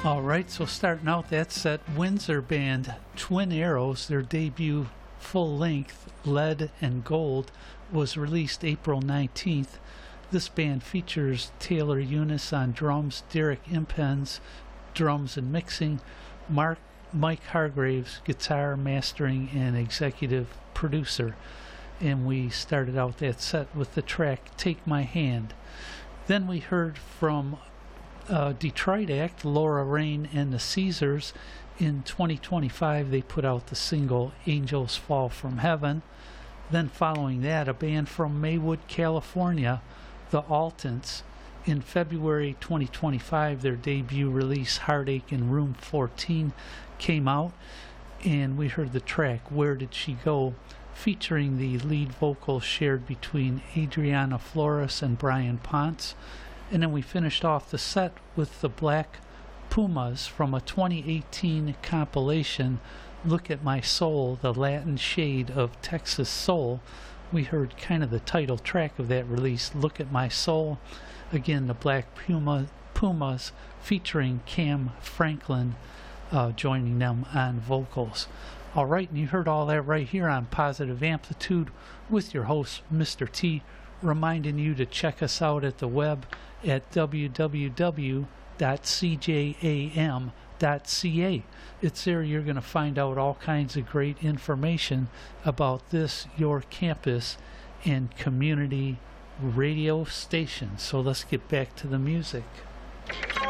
All right, so starting out that set, Windsor band Twin Arrows, their debut full length, Lead and Gold, was released April 19th. This band features Taylor Eunice on drums, Derek Impens, drums and mixing, Mike Hargraves, guitar, mastering, and executive producer. And we started out that set with the track Take My Hand. Then we heard from Detroit act Laura Rain and the Caesars. In 2025 they put out the single Angels Fall from Heaven. Then following that, a band from Maywood, California, the Altons. In February 2025 their debut release Heartache in Room 14 came out, and we heard the track Where Did She Go, featuring the lead vocals shared between Adriana Flores and Brian Ponce. And then we finished off the set with the Black Pumas from a 2018 compilation, Look at My Soul, the Latin shade of Texas soul. We heard kind of the title track of that release, Look at My Soul. Again, the Black Pumas featuring Cam Franklin joining them on vocals. All right, and you heard all that right here on Positive Amplitude with your host, Mr. T, reminding you to check us out at the web at www.cjam.ca. It's there you're going to find out all kinds of great information about this, your campus, and community radio station. So let's get back to the music.